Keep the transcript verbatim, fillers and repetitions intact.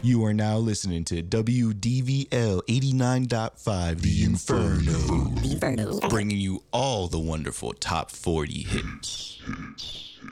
You are now listening to W D V L eighty-nine point five, The Inferno. The Inferno. Bringing you all the wonderful top forty hits.